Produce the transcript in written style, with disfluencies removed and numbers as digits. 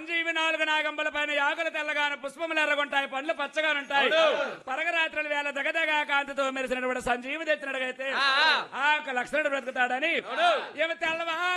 సంజీవి 4 నాగంబల పైన యాగులు తెల్లగాను పుష్పములు ఎర్రగుంటాయి పండ్లు పచ్చగానుంటాయి పరగరాత్రుల వేళ దగదగా కాంతితో మెరిసినటువంటి సంజీవి తెచ్చినట్టుగైతే ఆ లక్ష్మణుడు బ్రతుకుతాడని తెల్లవా